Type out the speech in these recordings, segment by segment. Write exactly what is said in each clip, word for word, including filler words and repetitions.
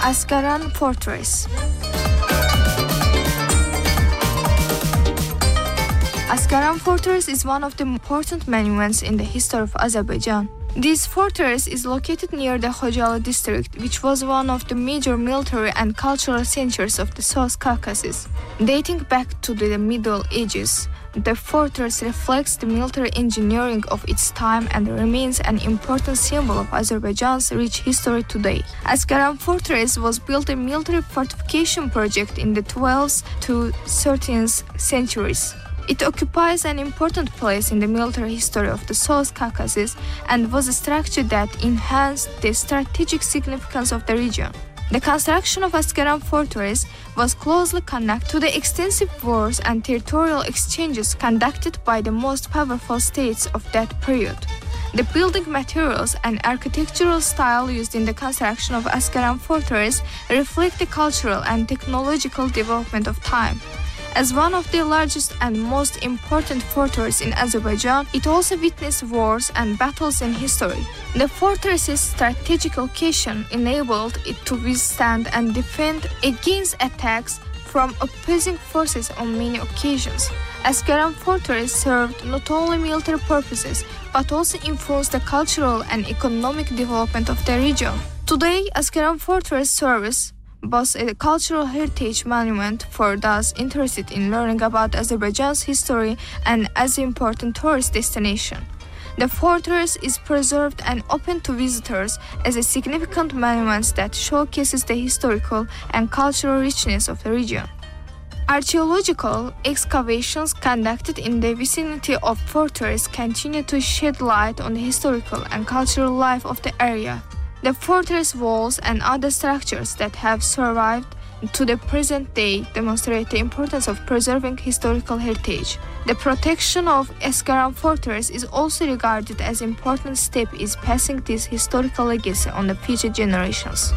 Askaran Fortress. Askaran Fortress is one of the important monuments in the history of Azerbaijan. This fortress is located near the Khojaly district, which was one of the major military and cultural centers of the South Caucasus. Dating back to the Middle Ages, the fortress reflects the military engineering of its time and remains an important symbol of Azerbaijan's rich history today. Askaran Fortress was built a military fortification project in the twelfth to thirteenth centuries. It occupies an important place in the military history of the South Caucasus and was a structure that enhanced the strategic significance of the region. The construction of Askaran Fortress was closely connected to the extensive wars and territorial exchanges conducted by the most powerful states of that period. The building materials and architectural style used in the construction of Askaran Fortress reflect the cultural and technological development of time. As one of the largest and most important fortresses in Azerbaijan, it also witnessed wars and battles in history. The fortress's strategic location enabled it to withstand and defend against attacks from opposing forces on many occasions. Askaran Fortress served not only military purposes, but also influenced the cultural and economic development of the region. Today, Askaran Fortress serves boasts a cultural heritage monument for those interested in learning about Azerbaijan's history and as an important tourist destination. The fortress is preserved and open to visitors as a significant monument that showcases the historical and cultural richness of the region. Archaeological excavations conducted in the vicinity of the fortress continue to shed light on the historical and cultural life of the area. The fortress walls and other structures that have survived to the present day demonstrate the importance of preserving historical heritage. The protection of Askaran Fortress is also regarded as an important step in passing this historical legacy on the future generations.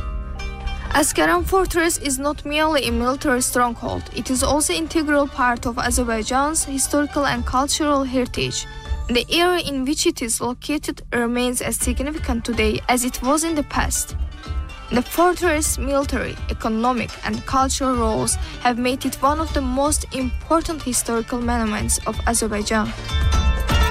Askaran Fortress is not merely a military stronghold, it is also an integral part of Azerbaijan's historical and cultural heritage. The area in which it is located remains as significant today as it was in the past. The fortress' military, economic, and cultural roles have made it one of the most important historical monuments of Azerbaijan.